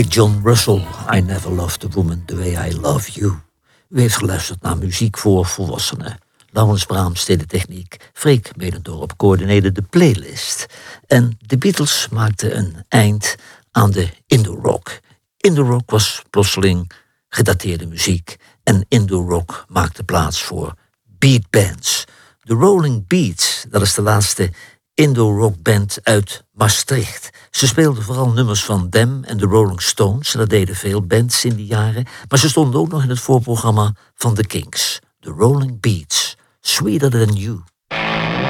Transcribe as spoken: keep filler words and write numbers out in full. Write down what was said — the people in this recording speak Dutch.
Big John Russell, I Never Loved a Woman the Way I Love You. U heeft geluisterd naar muziek voor volwassenen. Laurens Brahms deed de techniek, Freek Medendorp coördineerde de playlist. En de Beatles maakten een eind aan de Indo-rock. Indo-rock was plotseling gedateerde muziek. En Indo-rock maakte plaats voor beatbands. De Rolling Beats, dat is de laatste Indo-rockband uit Maastricht. Ze speelden vooral nummers van Them en de Rolling Stones. En dat deden veel bands in die jaren. Maar ze stonden ook nog in het voorprogramma van The Kinks. The Rolling Beats. Sweeter Than You.